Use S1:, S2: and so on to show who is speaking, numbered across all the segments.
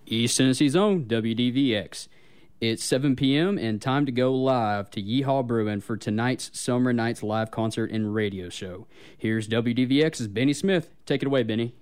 S1: East Tennessee's own WDVX. It's 7 p.m. and time to go live to Yeehaw Brewing for tonight's Summer Nights live concert and radio show. Here's WDVX's Benny Smith. Take it away, Benny.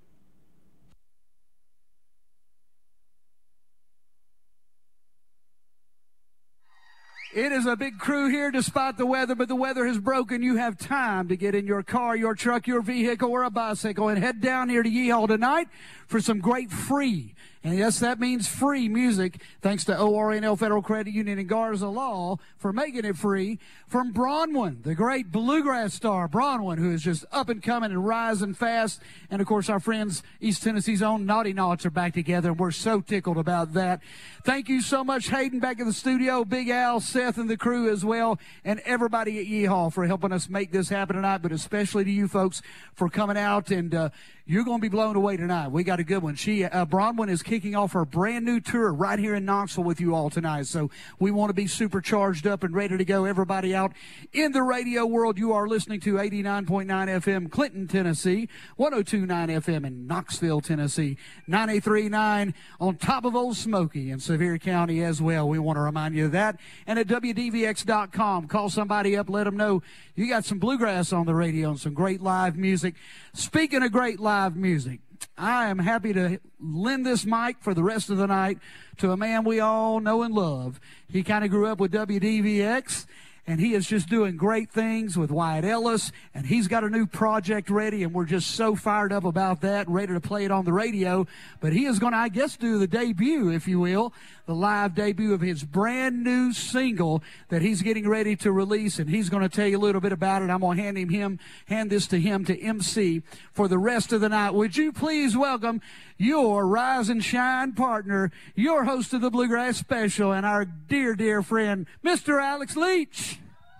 S2: It is a big crew here despite the weather, but the weather has broken. You have time to get in your car, your truck, your vehicle, or a bicycle and head down here to Yeehaw tonight for some great free, and yes, that means free music, thanks to ORNL Federal Credit Union and Garza Law for making it free, from Bronwyn, the great bluegrass star, Bronwyn, who is just up and coming and rising fast. And of course, our friends East Tennessee's own Naughty Knots are back together, and we're so tickled about that. Thank you so much, Hayden, back in the studio, Big Al, Seth, and the crew as well, and everybody at Yeehaw for helping us make this happen tonight, but especially to you folks for coming out, and you're going to be blown away tonight. We got a good one. Bronwyn is kicking off her brand new tour right here in Knoxville with you all tonight, so we want to be super charged up and ready to go. Everybody out in the radio world, you are listening to 89.9 FM Clinton, Tennessee, 102.9 FM in Knoxville, Tennessee, 98.3 on top of Old Smoky in Sevier County as well. We want to remind you of that. And at WDVX.com, call somebody up, let them know you got some bluegrass on the radio and some great live music. Speaking of great live music, I am happy to lend this mic for the rest of the night to a man we all know and love. He kind of grew up with WDVX, and he is just doing great things with Wyatt Ellis, and he's got a new project ready, and we're just so fired up about that, ready to play it on the radio. But he is going to, I guess, do the debut, if you will, the live debut of his brand new single that he's getting ready to release, and he's going to tell you a little bit about it. I'm going to hand this to him to MC for the rest of the night. Would you please welcome your Rise and Shine partner, your host of the Bluegrass Special, and our dear, dear friend, Mr. Alex Leach.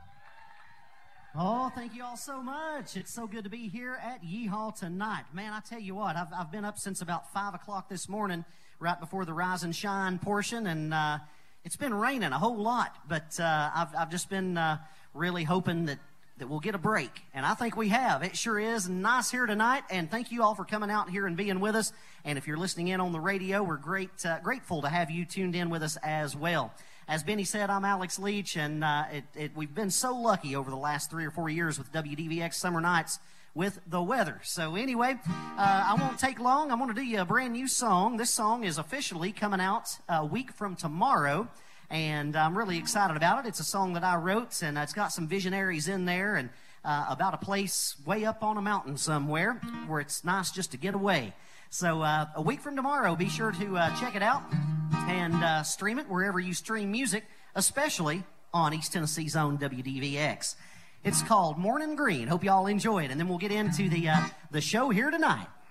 S3: Oh, thank you all so much. It's so good to be here at Yeehaw tonight. Man, I tell you what, I've been up since about 5 o'clock this morning, right before the Rise and Shine portion, and it's been raining a whole lot, but I've just been really hoping that we'll get a break, and I think we have. It sure is nice here tonight, and thank you all for coming out here and being with us. And if you're listening in on the radio, we're grateful to have you tuned in with us as well. As Benny said, I'm Alex Leach, and we've been so lucky over the last 3 or 4 years with WDVX Summer Nights with the weather. So anyway, I won't take long. I'm going to do you a brand new song. This song is officially coming out a week from tomorrow, and I'm really excited about it. It's a song that I wrote, and it's got some visionaries in there, and about a place way up on a mountain somewhere where it's nice just to get away. So a week from tomorrow, be sure to check it out and stream it wherever you stream music, especially on East Tennessee's own WDVX. It's called Morning Green. Hope you all enjoy it, and then we'll get into the show here tonight.